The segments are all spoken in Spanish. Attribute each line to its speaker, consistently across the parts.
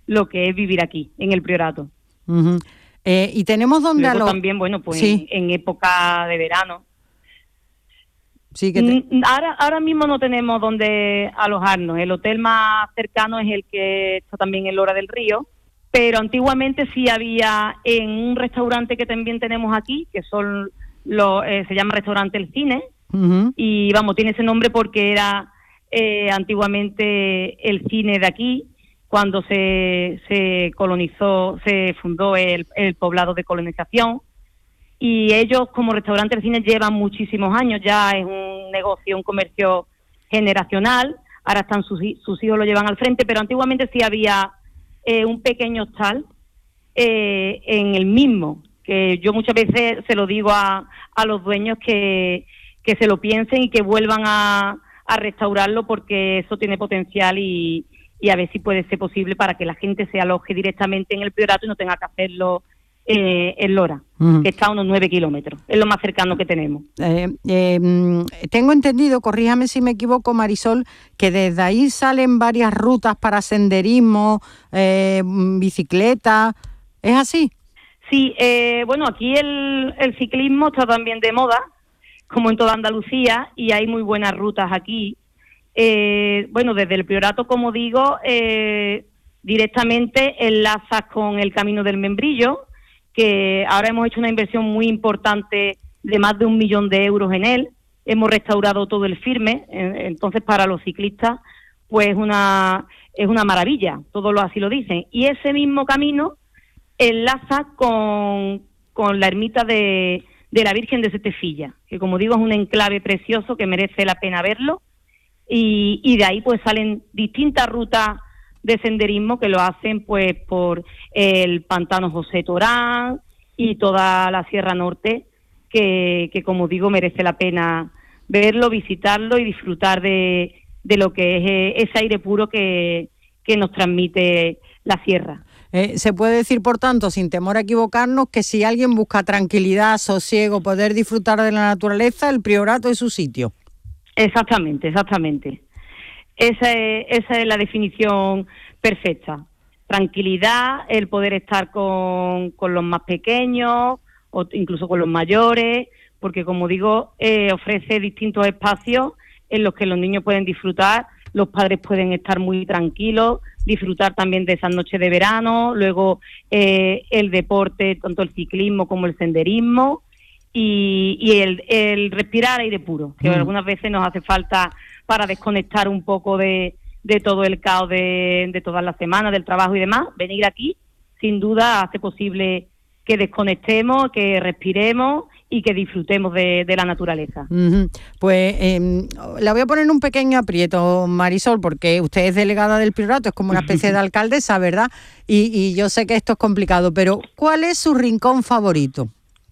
Speaker 1: lo que es vivir aquí, en el Priorato.
Speaker 2: Uh-huh. Y tenemos donde
Speaker 1: luego también, bueno, pues sí, en época de verano.
Speaker 2: Sí, que
Speaker 1: ahora mismo no tenemos donde alojarnos. El hotel más cercano es el que está también en Lora del Río, pero antiguamente sí había en un restaurante que también tenemos aquí, que son se llama Restaurante El Cine, uh-huh. Y vamos, tiene ese nombre porque era antiguamente el cine de aquí, cuando se colonizó, se fundó el poblado de colonización. Y ellos, como Restaurante del Cine, llevan muchísimos años, ya es un negocio, un comercio generacional. Ahora están sus hijos lo llevan al frente, pero antiguamente sí había un pequeño hostal en el mismo, que yo muchas veces se lo digo a los dueños que se lo piensen y que vuelvan a restaurarlo, porque eso tiene potencial y a ver si puede ser posible para que la gente se aloje directamente en el Priorato y no tenga que hacerlo en Lora, que está a unos 9 kilómetros, es lo más cercano que tenemos.
Speaker 2: Tengo entendido, corríjame si me equivoco, Marisol, que desde ahí salen varias rutas para senderismo, bicicleta, ¿es así?
Speaker 1: Sí, bueno, aquí el ciclismo está también de moda, como en toda Andalucía, y hay muy buenas rutas aquí. Bueno, desde el Priorato, como digo, directamente enlazas con el Camino del Membrillo, que ahora hemos hecho una inversión muy importante de más de 1 millón de euros en él. Hemos restaurado todo el firme, entonces para los ciclistas pues es una maravilla, todos así lo dicen. Y ese mismo camino enlaza con la ermita de la Virgen de Setefilla, que como digo es un enclave precioso que merece la pena verlo, y de ahí pues salen distintas rutas de senderismo que lo hacen pues por el pantano José Torán y toda la Sierra Norte, que como digo merece la pena verlo, visitarlo y disfrutar de lo que es ese aire puro que nos transmite la sierra.
Speaker 2: Se puede decir, por tanto, sin temor a equivocarnos, que si alguien busca tranquilidad, sosiego, poder disfrutar de la naturaleza, el Priorato es su sitio.
Speaker 1: Exactamente. Esa es la definición perfecta. Tranquilidad, el poder estar con los más pequeños o incluso con los mayores, porque como digo, ofrece distintos espacios en los que los niños pueden disfrutar, los padres pueden estar muy tranquilos, disfrutar también de esas noches de verano, luego el deporte, tanto el ciclismo como el senderismo, y el respirar aire puro, que algunas veces nos hace falta para desconectar un poco de todo el caos de todas las semanas, del trabajo y demás. Venir aquí, sin duda, hace posible que desconectemos, que respiremos y que disfrutemos de la naturaleza.
Speaker 2: Uh-huh. Pues la voy a poner en un pequeño aprieto, Marisol, porque usted es delegada del Priorato, es como una especie de alcaldesa, ¿verdad? Y yo sé que esto es complicado, pero ¿cuál es su rincón favorito?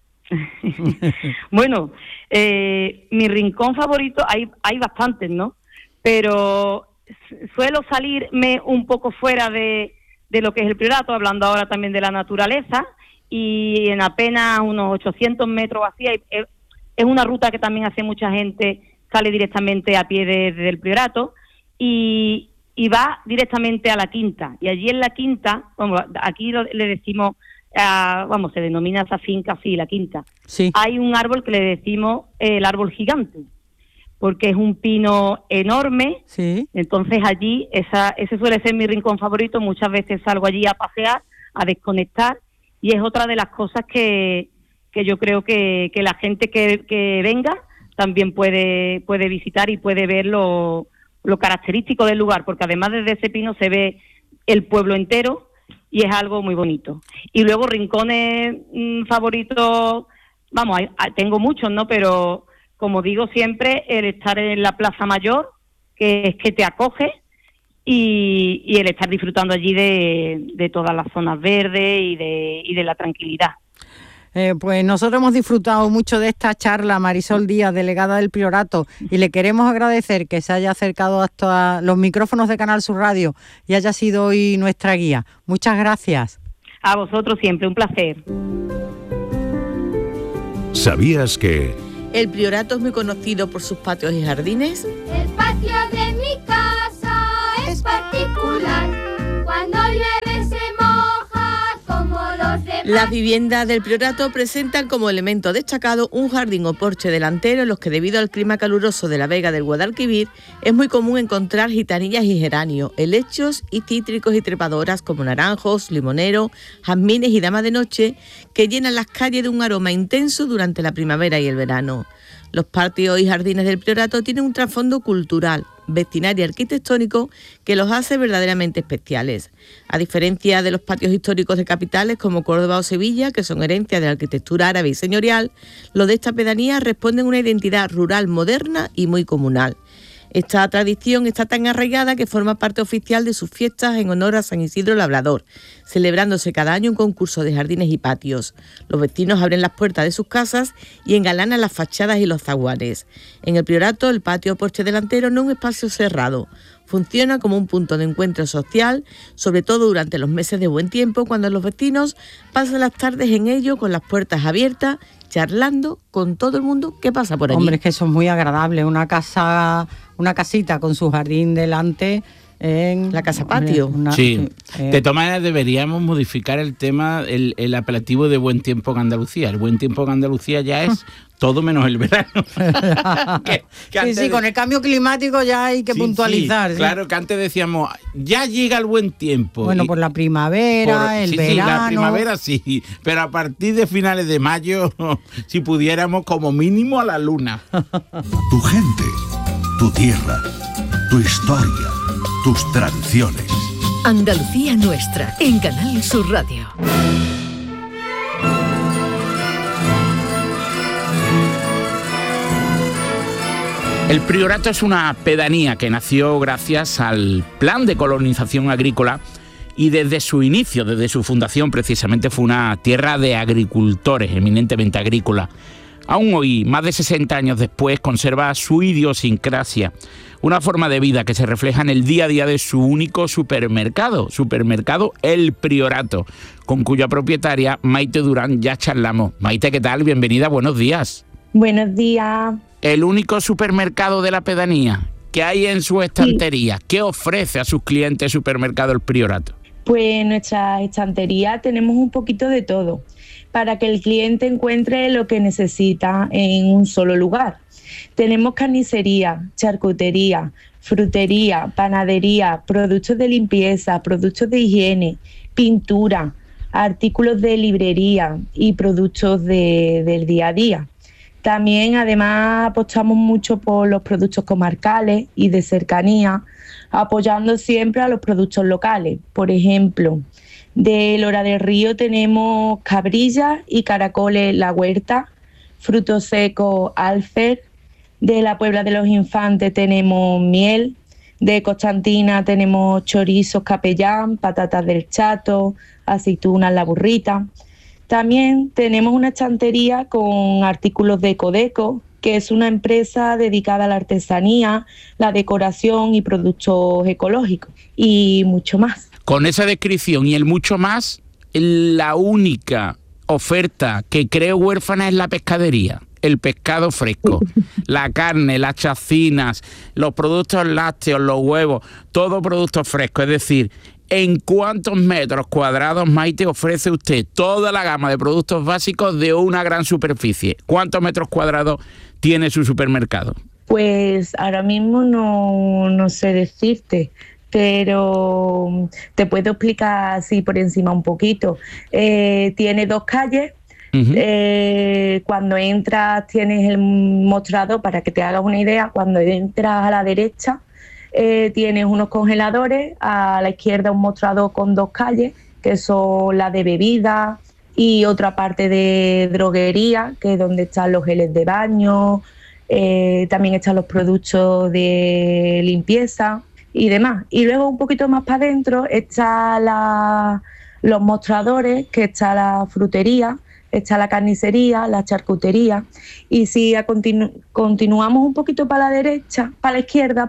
Speaker 1: Bueno, mi rincón favorito, hay bastantes, ¿no? Pero suelo salirme un poco fuera de lo que es el Priorato, hablando ahora también de la naturaleza, y en apenas unos 800 metros así, es una ruta que también hace mucha gente, sale directamente a pie desde el Priorato, y va directamente a la Quinta, y allí en la Quinta, bueno, aquí le decimos, se denomina esa finca así, la Quinta. Sí. Hay un árbol que le decimos el árbol gigante, porque es un pino enorme. Sí. Entonces allí, ese suele ser mi rincón favorito. Muchas veces salgo allí a pasear, a desconectar, y es otra de las cosas que yo creo que la gente que venga también puede visitar y puede ver lo característico del lugar, porque además desde ese pino se ve el pueblo entero, y es algo muy bonito. Y luego rincones favoritos, tengo muchos, ¿no? Pero como digo siempre, el estar en la Plaza Mayor, que es que te acoge, y el estar disfrutando allí de todas las zonas verdes y de la tranquilidad.
Speaker 2: Pues nosotros hemos disfrutado mucho de esta charla, Marisol Díaz, delegada del Priorato, y le queremos agradecer que se haya acercado hasta los micrófonos de Canal Sur Radio y haya sido hoy nuestra guía. Muchas gracias.
Speaker 1: A vosotros siempre, un placer.
Speaker 3: ¿Sabías que
Speaker 4: el Priorato es muy conocido por sus patios y jardines?
Speaker 5: El patio de mi casa es particular. Cuando llueve
Speaker 4: Las viviendas del Priorato presentan como elemento destacado un jardín o porche delantero en los que, debido al clima caluroso de la Vega del Guadalquivir, es muy común encontrar gitanillas y geranios, helechos y cítricos y trepadoras como naranjos, limonero, jazmines y damas de noche, que llenan las calles de un aroma intenso durante la primavera y el verano. Los patios y jardines del Priorato tienen un trasfondo cultural, vecinal y arquitectónico que los hace verdaderamente especiales. A diferencia de los patios históricos de capitales como Córdoba o Sevilla, que son herencia de la arquitectura árabe y señorial, los de esta pedanía responden a una identidad rural moderna y muy comunal. Esta tradición está tan arraigada que forma parte oficial de sus fiestas en honor a San Isidro Labrador, celebrándose cada año un concurso de jardines y patios. Los vecinos abren las puertas de sus casas y engalanan las fachadas y los zaguanes. En el Priorato, el patio o porche delantero no es un espacio cerrado. Funciona como un punto de encuentro social, sobre todo durante los meses de buen tiempo, cuando los vecinos pasan las tardes en ello con las puertas abiertas, charlando con todo el mundo que pasa por allí.
Speaker 2: Hombre, es que eso es muy agradable, una casita con su jardín delante en
Speaker 4: la casa patio.
Speaker 5: Sí. De todas maneras, deberíamos modificar el tema, el apelativo de buen tiempo en Andalucía. El buen tiempo en Andalucía ya es todo menos el verano.
Speaker 2: Sí, con el cambio climático ya hay que puntualizar.
Speaker 5: Sí. Claro, que antes decíamos, ya llega el buen tiempo.
Speaker 2: Bueno, por la primavera, el verano. Sí,
Speaker 5: la primavera sí, pero a partir de finales de mayo, si pudiéramos, como mínimo a la luna.
Speaker 3: Tu gente, tu tierra, tu historia, tus tradiciones.
Speaker 6: Andalucía Nuestra, en Canal Sur Radio.
Speaker 5: El Priorato es una pedanía que nació gracias al plan de colonización agrícola y desde su inicio, desde su fundación, precisamente fue una tierra de agricultores, eminentemente agrícola. Aún hoy, más de 60 años después, conserva su idiosincrasia, una forma de vida que se refleja en el día a día de su único supermercado El Priorato, con cuya propietaria, Maite Durán, ya charlamos. Maite, ¿qué tal? Bienvenida, buenos días.
Speaker 7: Buenos días.
Speaker 5: El único supermercado de la pedanía, ¿qué hay en su estantería? Sí. ¿Qué ofrece a sus clientes Supermercado El Priorato?
Speaker 7: Pues en nuestra estantería tenemos un poquito de todo, para que el cliente encuentre lo que necesita en un solo lugar. Tenemos carnicería, charcutería, frutería, panadería, productos de limpieza, productos de higiene, pintura, artículos de librería y productos del día a día. También, además, apostamos mucho por los productos comarcales y de cercanía, apoyando siempre a los productos locales. Por ejemplo, de Lora del Río tenemos cabrillas y caracoles La Huerta, frutos secos Alfer. De la Puebla de los Infantes tenemos miel. De Constantina tenemos chorizos Capellán, patatas del Chato, aceitunas La Burrita. También tenemos una estantería con artículos de Codeco, que es una empresa dedicada a la artesanía, la decoración y productos ecológicos, y mucho más.
Speaker 5: Con esa descripción y el mucho más, la única oferta que creo huérfana es la pescadería. El pescado fresco, la carne, las chacinas, los productos lácteos, los huevos, todo producto fresco. Es decir, ¿en cuántos metros cuadrados, Maite, ofrece usted toda la gama de productos básicos de una gran superficie? ¿Cuántos metros cuadrados tiene su supermercado?
Speaker 7: Pues ahora mismo no sé decirte, pero te puedo explicar así por encima un poquito. Tiene 2 calles. Cuando entras tienes el mostrador, para que te hagas una idea. Cuando entras a la derecha tienes unos congeladores, a la izquierda un mostrador con 2 calles, que son la de bebidas, y otra parte de droguería, que es donde están los geles de baño, también están los productos de limpieza y demás. Y luego un poquito más para adentro están los mostradores, que está la frutería, está la carnicería, la charcutería. Y si continuamos un poquito para la izquierda,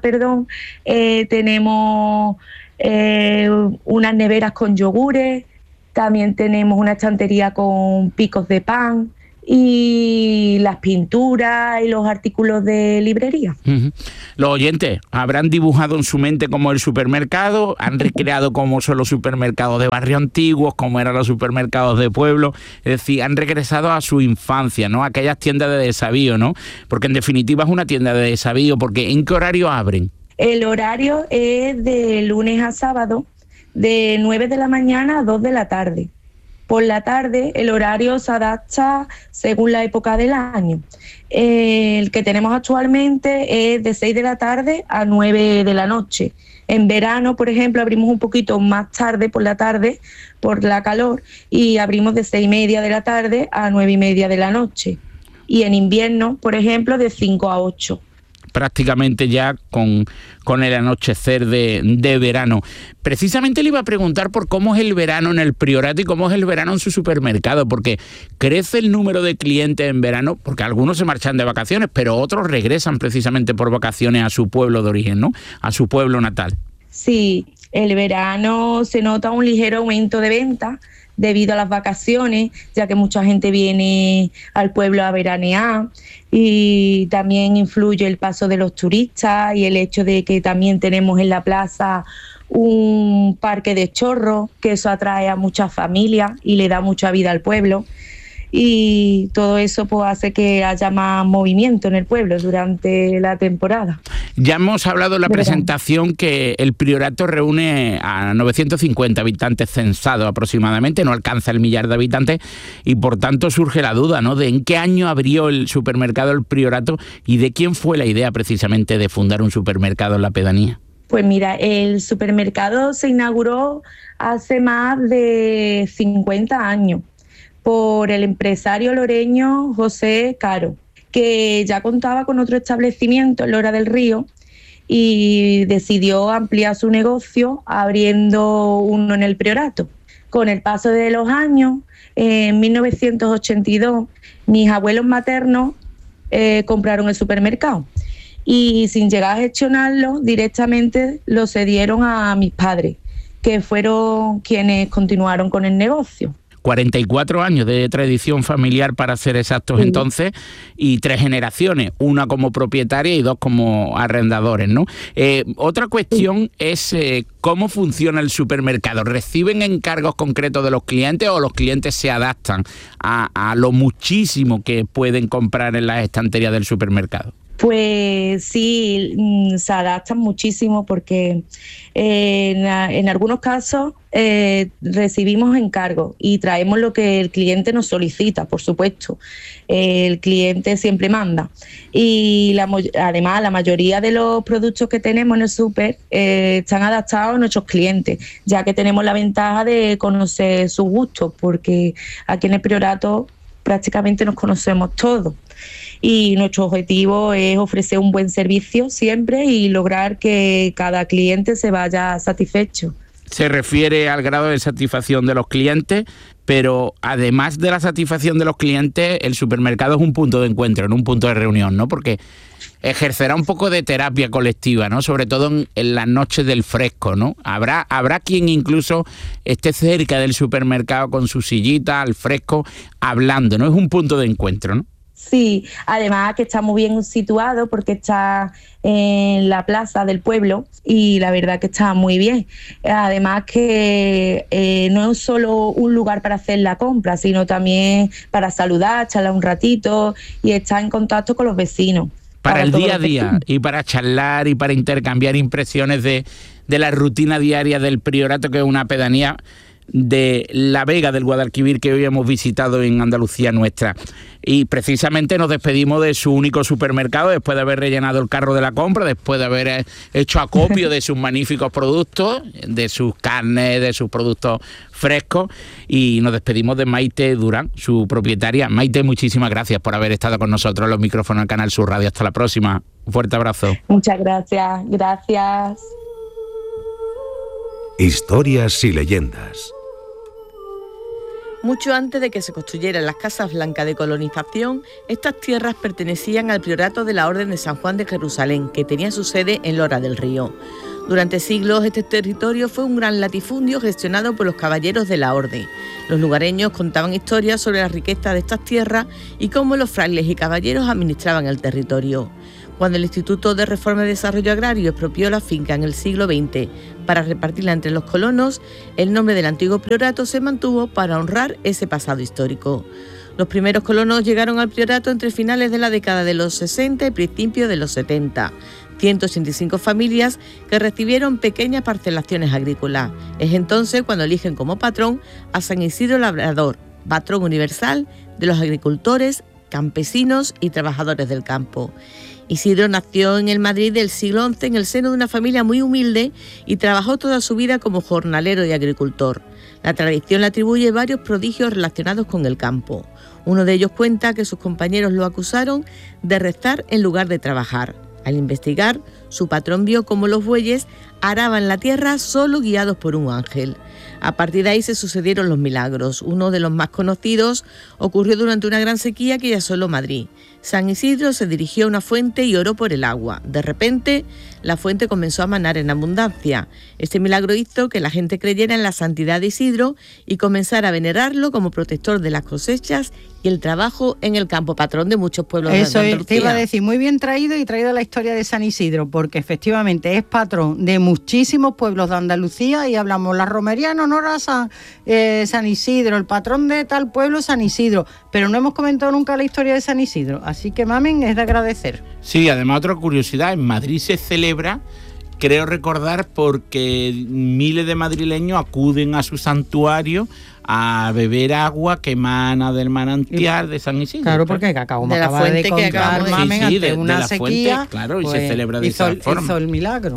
Speaker 7: tenemos unas neveras con yogures, también tenemos una estantería con picos de pan, y las pinturas y los artículos de librería.
Speaker 5: Los oyentes habrán dibujado en su mente cómo el supermercado, han recreado cómo son los supermercados de barrio antiguos, cómo eran los supermercados de pueblo, es decir, han regresado a su infancia, ¿no? Aquellas tiendas de desavío, ¿no? Porque en definitiva es una tienda de desavío, porque ¿en qué horario abren?
Speaker 7: El horario es de lunes a sábado, de 9 de la mañana a 2 de la tarde. Por la tarde el horario se adapta según la época del año. El que tenemos actualmente es de 6 de la tarde a 9 de la noche. En verano, por ejemplo, abrimos un poquito más tarde por la tarde, por la calor, y abrimos de 6:30 de la tarde a 9:30 de la noche. Y en invierno, por ejemplo, de 5 a 8.
Speaker 5: Prácticamente ya con el anochecer de verano. Precisamente le iba a preguntar por cómo es el verano en el Priorato y cómo es el verano en su supermercado, porque crece el número de clientes en verano, porque algunos se marchan de vacaciones, pero otros regresan precisamente por vacaciones a su pueblo de origen, ¿no? A su pueblo natal.
Speaker 7: Sí, el verano se nota un ligero aumento de ventas debido a las vacaciones, ya que mucha gente viene al pueblo a veranear, y también influye el paso de los turistas y el hecho de que también tenemos en la plaza un parque de chorros, que eso atrae a muchas familias y le da mucha vida al pueblo. Y todo eso pues hace que haya más movimiento en el pueblo durante la temporada.
Speaker 5: Ya hemos hablado en la presentación que el Priorato reúne a 950 habitantes censados aproximadamente, no alcanza el 1.000.000 de habitantes, y por tanto surge la duda, ¿no?, de en qué año abrió el supermercado El Priorato y de quién fue la idea precisamente de fundar un supermercado en la pedanía.
Speaker 7: Pues mira, el supermercado se inauguró hace más de 50 años. Por el empresario loreño José Caro, que ya contaba con otro establecimiento en Lora del Río y decidió ampliar su negocio abriendo uno en el Priorato. Con el paso de los años, en 1982, mis abuelos maternos compraron el supermercado y sin llegar a gestionarlo, directamente lo cedieron a mis padres, que fueron quienes continuaron con el negocio.
Speaker 5: 44 años de tradición familiar, para ser exactos, sí. Entonces, y 3 generaciones, una como propietaria y 2 como arrendadores, ¿no? Otra cuestión es cómo funciona el supermercado. ¿Reciben encargos concretos de los clientes o los clientes se adaptan a lo muchísimo que pueden comprar en las estanterías del supermercado?
Speaker 7: Pues sí, se adaptan muchísimo porque en algunos casos recibimos encargos y traemos lo que el cliente nos solicita, por supuesto. El cliente siempre manda. Y además la mayoría de los productos que tenemos en el súper están adaptados a nuestros clientes, ya que tenemos la ventaja de conocer sus gustos, porque aquí en el Priorato prácticamente nos conocemos todos. Y nuestro objetivo es ofrecer un buen servicio siempre y lograr que cada cliente se vaya satisfecho.
Speaker 5: Se refiere al grado de satisfacción de los clientes, pero además de la satisfacción de los clientes, el supermercado es un punto de encuentro, no un punto de reunión, ¿no? Porque ejercerá un poco de terapia colectiva, ¿no? Sobre todo en las noches del fresco, ¿no? Habrá quien incluso esté cerca del supermercado con su sillita al fresco hablando, ¿no? Es un punto de encuentro, ¿no?
Speaker 7: Sí, además que está muy bien situado porque está en la plaza del pueblo y la verdad que está muy bien. Además que no es solo un lugar para hacer la compra, sino también para saludar, charlar un ratito y estar en contacto con los vecinos.
Speaker 5: Para el día a día y para charlar y para intercambiar impresiones de la rutina diaria del Priorato, que es una pedanía de la Vega del Guadalquivir que hoy hemos visitado en Andalucía nuestra. Y precisamente nos despedimos de su único supermercado después de haber rellenado el carro de la compra, después de haber hecho acopio de sus magníficos productos, de sus carnes, de sus productos frescos, y nos despedimos de Maite Durán, su propietaria. Maite, muchísimas gracias por haber estado con nosotros en los micrófonos del Canal Sur Radio. Hasta la próxima. Un fuerte abrazo.
Speaker 7: Muchas gracias. Gracias.
Speaker 3: Historias y leyendas.
Speaker 4: Mucho antes de que se construyeran las casas blancas de colonización, estas tierras pertenecían al Priorato de la Orden de San Juan de Jerusalén, que tenía su sede en Lora del Río. Durante siglos este territorio fue un gran latifundio gestionado por los caballeros de la Orden. Los lugareños contaban historias sobre la riqueza de estas tierras y cómo los frailes y caballeros administraban el territorio. Cuando el Instituto de Reforma y Desarrollo Agrario expropió la finca en el siglo XX para repartirla entre los colonos, el nombre del antiguo priorato se mantuvo para honrar ese pasado histórico. Los primeros colonos llegaron al priorato entre finales de la década de los 60 y principios de los 70. 185 familias que recibieron pequeñas parcelaciones agrícolas. Es entonces cuando eligen como patrón a San Isidro Labrador, patrón universal de los agricultores, campesinos y trabajadores del campo. Isidro nació en el Madrid del siglo XI en el seno de una familia muy humilde y trabajó toda su vida como jornalero y agricultor. La tradición le atribuye varios prodigios relacionados con el campo. Uno de ellos cuenta que sus compañeros lo acusaron de rezar en lugar de trabajar. Al investigar, su patrón vio cómo los bueyes araban la tierra solo guiados por un ángel. A partir de ahí se sucedieron los milagros. Uno de los más conocidos ocurrió durante una gran sequía que asoló Madrid. San Isidro se dirigió a una fuente y oró por el agua. De repente, la fuente comenzó a manar en abundancia. Este milagro hizo que la gente creyera en la santidad de Isidro y comenzara a venerarlo como protector de las cosechas y el trabajo en el campo, patrón de muchos pueblos de Andalucía.
Speaker 2: Eso te iba a decir, muy bien traído y traído la historia de San Isidro, porque efectivamente es patrón de muchísimos pueblos de Andalucía y hablamos la romería en honor a San Isidro, el patrón de tal pueblo San Isidro, pero no hemos comentado nunca la historia de San Isidro, así que mamen, es de agradecer.
Speaker 5: Sí, además otra curiosidad, en Madrid se celebra, creo recordar, porque miles de madrileños acuden a su santuario a beber agua que emana del manantial de San Isidro.
Speaker 2: Claro, porque acabo
Speaker 4: de la fuente que acabamos
Speaker 2: de mamen,
Speaker 5: sí,
Speaker 2: ante una
Speaker 5: de la
Speaker 2: sequía,
Speaker 5: fuente, claro, y
Speaker 2: pues,
Speaker 5: se celebra de esa forma.
Speaker 2: Hizo el milagro.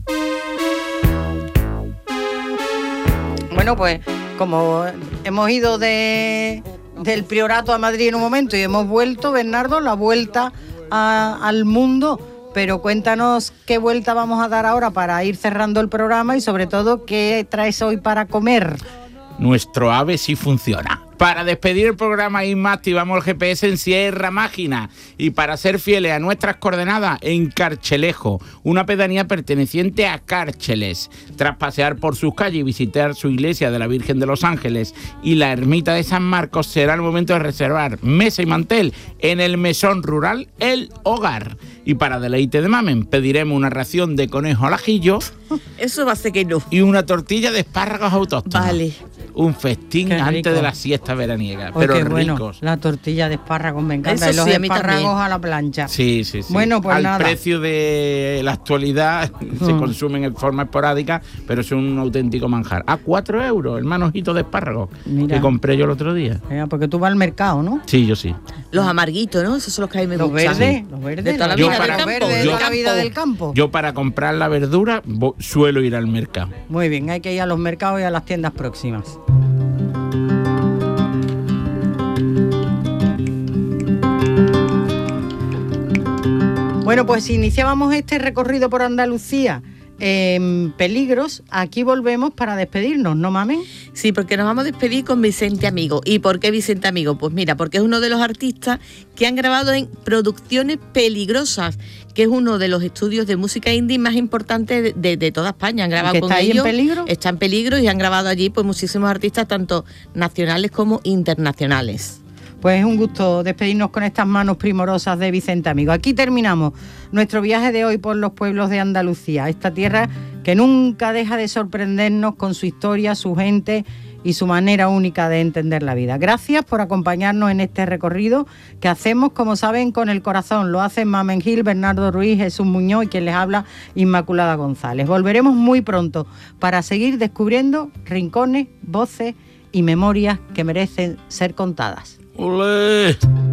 Speaker 2: Bueno, pues como hemos ido del Priorato a Madrid en un momento y hemos vuelto, Bernardo, la vuelta al mundo, pero cuéntanos qué vuelta vamos a dar ahora para ir cerrando el programa y sobre todo qué traes hoy para comer.
Speaker 5: Nuestro AVE sí funciona. Para despedir el programa INMA activamos el GPS en Sierra Mágina y para ser fieles a nuestras coordenadas en Carchelejo, una pedanía perteneciente a Cárcheles. Tras pasear por sus calles y visitar su iglesia de la Virgen de los Ángeles y la ermita de San Marcos, será el momento de reservar mesa y mantel en el mesón rural El Hogar. Y para deleite de mamen pediremos una ración de conejo al ajillo.
Speaker 4: Eso va a ser que no.
Speaker 5: Y una tortilla de espárragos autóctonos.
Speaker 4: Vale.
Speaker 5: Un festín antes de la siesta veraniega, pero
Speaker 2: qué
Speaker 5: ricos.
Speaker 2: Bueno, la tortilla de espárragos me encanta.
Speaker 4: Eso
Speaker 2: y los
Speaker 4: sí, a mí
Speaker 2: espárragos
Speaker 4: también.
Speaker 2: a la plancha.
Speaker 5: Sí.
Speaker 2: Bueno, pues
Speaker 5: al
Speaker 2: nada.
Speaker 5: precio de la actualidad se consumen en forma esporádica, pero es un auténtico manjar. A 4 euros el manojito de espárragos que compré yo el otro día.
Speaker 2: Porque tú vas al mercado, ¿no?
Speaker 5: Sí, yo sí.
Speaker 4: Los amarguitos, ¿no? Esos son los que a mí me
Speaker 2: Los
Speaker 4: gustan.
Speaker 2: verdes, los verdes.
Speaker 4: De toda la
Speaker 5: Yo
Speaker 4: vida
Speaker 5: para-
Speaker 4: del campo.
Speaker 2: Verdes de
Speaker 5: yo-
Speaker 2: toda la vida del campo.
Speaker 5: Yo para comprar la verdura suelo ir al mercado.
Speaker 2: Muy bien, hay que ir a los mercados y a las tiendas próximas. Bueno, pues si iniciábamos este recorrido por Andalucía en peligros, aquí volvemos para despedirnos, ¿no, mamen?
Speaker 4: Sí, porque nos vamos a despedir con Vicente Amigo. ¿Y por qué Vicente Amigo? Pues mira, porque es uno de los artistas que han grabado en Producciones Peligrosas, que es uno de los estudios de música indie más importantes de toda España. Han grabado
Speaker 2: ¿Que
Speaker 4: con
Speaker 2: está ahí
Speaker 4: ellos.
Speaker 2: en peligro?
Speaker 4: Está en peligro y han grabado allí pues muchísimos artistas, tanto nacionales como internacionales.
Speaker 2: Pues es un gusto despedirnos con estas manos primorosas de Vicente Amigo. Aquí terminamos nuestro viaje de hoy por los pueblos de Andalucía, esta tierra que nunca deja de sorprendernos con su historia, su gente y su manera única de entender la vida. Gracias por acompañarnos en este recorrido que hacemos, como saben, con el corazón. Lo hacen Mamen Gil, Bernardo Ruiz, Jesús Muñoz y quien les habla, Inmaculada González. Volveremos muy pronto para seguir descubriendo rincones, voces y memorias que merecen ser contadas.
Speaker 5: ¡Olé!